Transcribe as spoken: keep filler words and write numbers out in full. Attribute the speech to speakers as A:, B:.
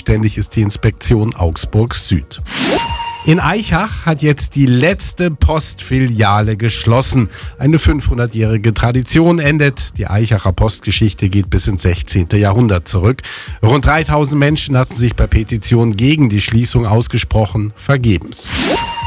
A: zuständig ist die Inspektion Augsburg Süd. In Aichach hat jetzt die letzte Postfiliale geschlossen. Eine fünfhundertjährige Tradition endet. Die Aichacher Postgeschichte geht bis ins sechzehnten Jahrhundert zurück. Rund dreitausend Menschen hatten sich per Petition gegen die Schließung ausgesprochen, vergebens.